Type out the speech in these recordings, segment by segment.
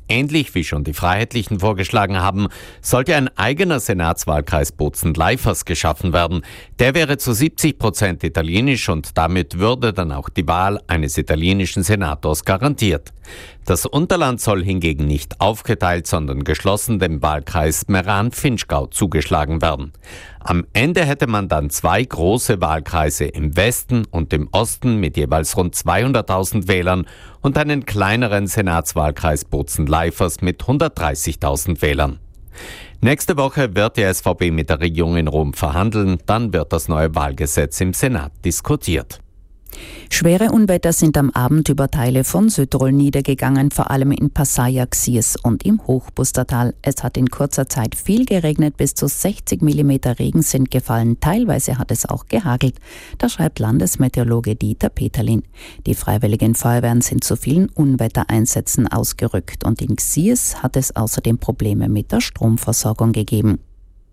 Ähnlich wie schon die Freiheitlichen vorgeschlagen haben, sollte ein eigener Senatswahlkreis Bozen-Leifers geschaffen werden. Der wäre zu 70% italienisch und damit würde dann auch die Wahl eines italienischen Senators garantiert. Das Unterland soll hingegen nicht aufgeteilt, sondern geschlossen dem Wahlkreis Meran-Finchgau zugeschlagen werden. Am Ende hätte man dann 2 große Wahlkreise im Westen und im Osten mit jeweils rund 200.000 Wählern und einen kleineren Senatswahlkreis Bozen-Leifers mit 130.000 Wählern. Nächste Woche wird die SVP mit der Regierung in Rom verhandeln, dann wird das neue Wahlgesetz im Senat diskutiert. Schwere Unwetter sind am Abend über Teile von Südtirol niedergegangen, vor allem in Passaia, Xies und im Hochbustertal. Es hat in kurzer Zeit viel geregnet, bis zu 60 mm Regen sind gefallen. Teilweise hat es auch gehagelt. Das schreibt Landesmeteorologe Dieter Peterlin. Die Freiwilligen Feuerwehren sind zu vielen Unwettereinsätzen ausgerückt und in Xies hat es außerdem Probleme mit der Stromversorgung gegeben.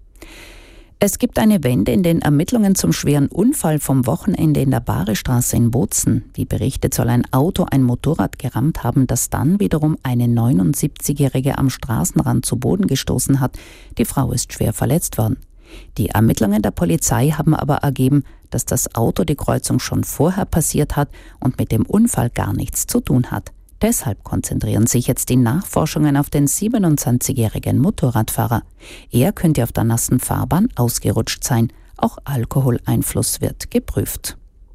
Es gibt eine Wende in den Ermittlungen zum schweren Unfall vom Wochenende in der Barestraße in Bozen. Wie berichtet, soll ein Auto ein Motorrad gerammt haben, das dann wiederum eine 79-Jährige am Straßenrand zu Boden gestoßen hat. Die Frau ist schwer verletzt worden. Die Ermittlungen der Polizei haben aber ergeben, dass das Auto die Kreuzung schon vorher passiert hat und mit dem Unfall gar nichts zu tun hat. Deshalb konzentrieren sich jetzt die Nachforschungen auf den 27-jährigen Motorradfahrer. Er könnte auf der nassen Fahrbahn ausgerutscht sein. Auch Alkoholeinfluss wird geprüft.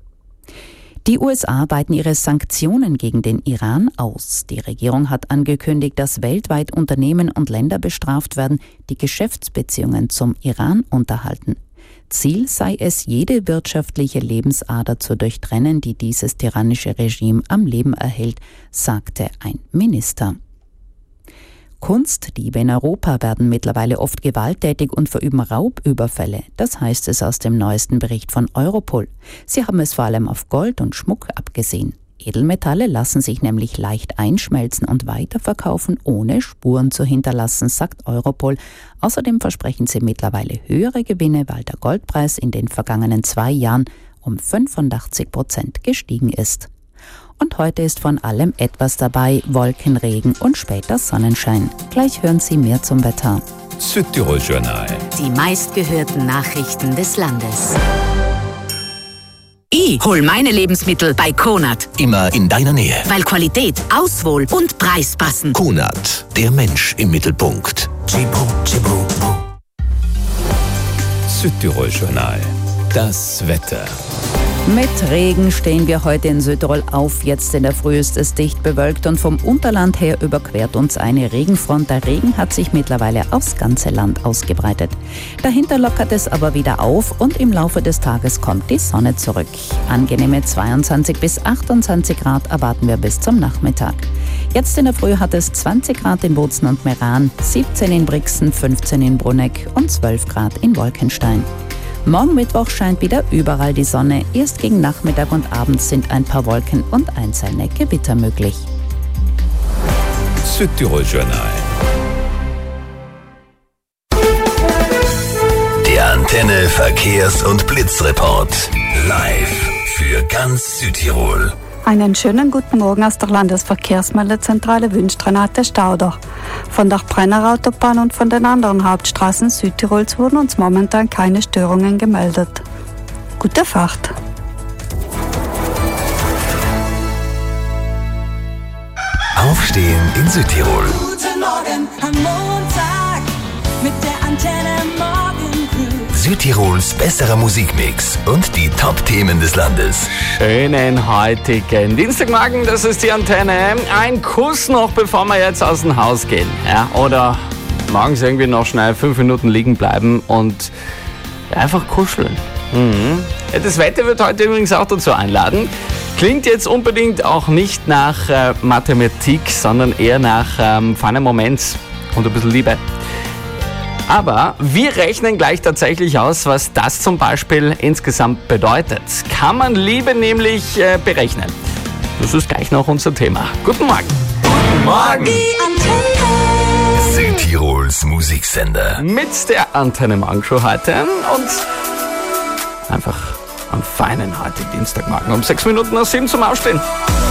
Die USA weiten ihre Sanktionen gegen den Iran aus. Die Regierung hat angekündigt, dass weltweit Unternehmen und Länder bestraft werden, die Geschäftsbeziehungen zum Iran unterhalten. Ziel sei es, jede wirtschaftliche Lebensader zu durchtrennen, die dieses tyrannische Regime am Leben erhält, sagte ein Minister. Kunstdiebe in Europa werden mittlerweile oft gewalttätig und verüben Raubüberfälle. Das heißt es aus dem neuesten Bericht von Europol. Sie haben es vor allem auf Gold und Schmuck abgesehen. Edelmetalle lassen sich nämlich leicht einschmelzen und weiterverkaufen, ohne Spuren zu hinterlassen, sagt Europol. Außerdem versprechen sie mittlerweile höhere Gewinne, weil der Goldpreis in den vergangenen 2 Jahren um 85% gestiegen ist. Und heute ist von allem etwas dabei, Wolken, Regen und später Sonnenschein. Gleich hören Sie mehr zum Wetter. Südtirol Journal. Die meistgehörten Nachrichten des Landes. Ich hol meine Lebensmittel bei Konad. Immer in deiner Nähe. Weil Qualität, Auswohl und Preis passen. Konad, der Mensch im Mittelpunkt. Südtirol Journal. Das Wetter. Mit Regen stehen wir heute in Südtirol auf. Jetzt in der Früh ist es dicht bewölkt und vom Unterland her überquert uns eine Regenfront. Der Regen hat sich mittlerweile aufs ganze Land ausgebreitet. Dahinter lockert es aber wieder auf und im Laufe des Tages kommt die Sonne zurück. Angenehme 22 bis 28 Grad erwarten wir bis zum Nachmittag. Jetzt in der Früh hat es 20 Grad in Bozen und Meran, 17 in Brixen, 15 in Bruneck und 12 Grad in Wolkenstein. Morgen Mittwoch scheint wieder überall die Sonne. Erst gegen Nachmittag und Abend sind ein paar Wolken und einzelne Gewitter möglich. Südtirol Journal. Der Antenne Verkehrs- und Blitzreport. Live für ganz Südtirol. Einen schönen guten Morgen aus der Landesverkehrsmeldezentrale wünscht Renate Stauder. Von der Brenner Autobahn und von den anderen Hauptstraßen Südtirols wurden uns momentan keine Störungen gemeldet. Gute Fahrt! Aufstehen in Südtirol. Guten Morgen am Montag mit der Antenne Morgen Crew. Südtirols besserer Musikmix und die Top-Themen des Landes. Schönen heutigen Dienstagmorgen, das ist die Antenne. Ein Kuss noch, bevor wir jetzt aus dem Haus gehen. Ja, oder morgens irgendwie noch schnell 5 Minuten liegen bleiben und einfach kuscheln. Das Wetter wird heute übrigens auch dazu einladen. Klingt jetzt unbedingt auch nicht nach Mathematik, sondern eher nach feinen Moments und ein bisschen Liebe. Aber wir rechnen gleich tatsächlich aus, was das zum Beispiel insgesamt bedeutet. Kann man Liebe nämlich berechnen? Das ist gleich noch unser Thema. Guten Morgen. Guten Morgen. Die Antenne. Südtirols Musiksender. Mit der Antenne Morgen Show heute und einfach am feinen heutigen Dienstagmorgen um 6 Minuten nach 7 zum Aufstehen.